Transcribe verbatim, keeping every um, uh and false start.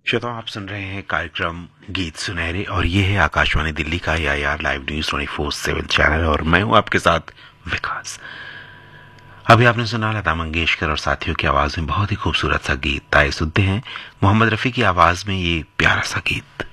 श्रोताओ, आप सुन रहे हैं कार्यक्रम गीत सुनहरे और ये है आकाशवाणी दिल्ली का I R live news twenty four seven channel और मैं हूं आपके साथ विकास। अभी आपने सुना लता मंगेशकर और साथियों की आवाज में बहुत ही खूबसूरत सा गीत। आइए सुनते हैं मोहम्मद रफी की आवाज में ये प्यारा सा गीत।